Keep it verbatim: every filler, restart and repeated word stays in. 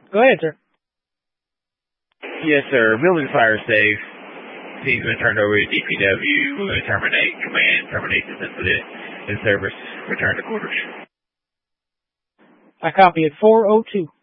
Go ahead, sir. Yes, sir. Building fire safe. Team's been turned over to D P W. We're going to terminate command. Terminate this incident in service. Return to quarters. I copy at four oh two.